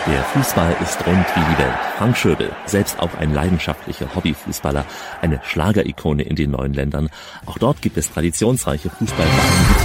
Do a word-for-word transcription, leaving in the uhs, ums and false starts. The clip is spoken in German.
Der Fußball ist rund wie die Welt. Frank Schöbel, selbst auch ein leidenschaftlicher Hobbyfußballer, eine Schlagerikone in den neuen Ländern. Auch dort gibt es traditionsreiche Fußballvereine